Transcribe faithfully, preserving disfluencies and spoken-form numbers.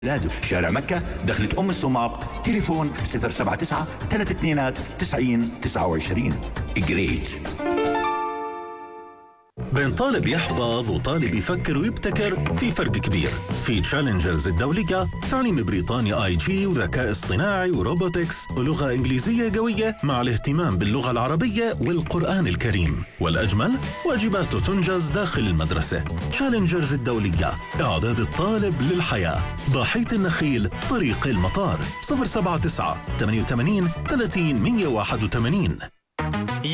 بلاده شارع مكة دخلة أم الصماق تليفون صفر سبعة تسعة ثلاثة اثنين تسعين تسعة وعشرين. جريت. بين طالب يحفظ وطالب يفكر ويبتكر في فرق كبير. في تشالنجرز الدولية تعليم بريطاني آي جي وذكاء اصطناعي وروبوتكس ولغة إنجليزية قوية مع الاهتمام باللغة العربية والقرآن الكريم، والأجمل واجباته تنجز داخل المدرسة. تشالنجرز الدولية، إعداد الطالب للحياة. ضاحية النخيل، طريق المطار. صفر سبعة تسعة ثمانية ثمانين ثلاثين مئة وواحد وثمانين.